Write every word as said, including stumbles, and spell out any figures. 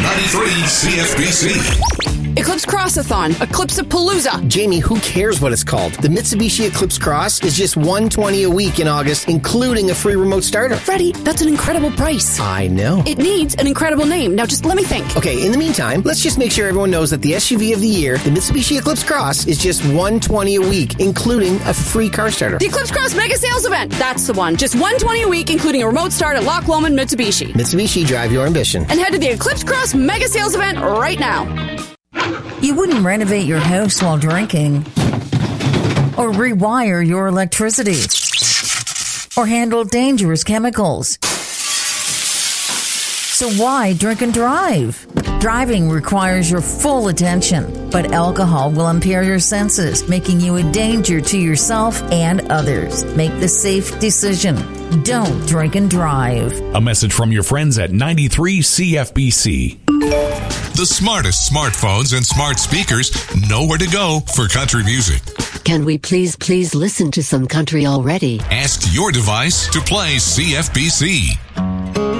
ninety-three C F B C. Eclipse Crossathon, Eclipse-a-Palooza. Jamie, who cares what it's called? The Mitsubishi Eclipse Cross is just one hundred twenty dollars a week in August, including a free remote starter. Freddie, that's an incredible price. I know. It needs an incredible name. Now just let me think. Okay, in the meantime, let's just make sure everyone knows that the S U V of the year, the Mitsubishi Eclipse Cross, is just one hundred twenty dollars a week, including a free car starter. The Eclipse Cross Mega Sales Event. That's the one. Just one hundred twenty dollars a week, including a remote start at Loch Lomond Mitsubishi. Mitsubishi, drive your ambition. And head to the Eclipse Cross Mega Sales Event right now. You wouldn't renovate your house while drinking, or rewire your electricity, or handle dangerous chemicals. So why drink and drive? Driving requires your full attention, but alcohol will impair your senses, making you a danger to yourself and others. Make the safe decision. Don't drink and drive. A message from your friends at ninety-three C F B C. The smartest smartphones and smart speakers know where to go for country music. Can we please, please listen to some country already? Ask your device to play C F B C.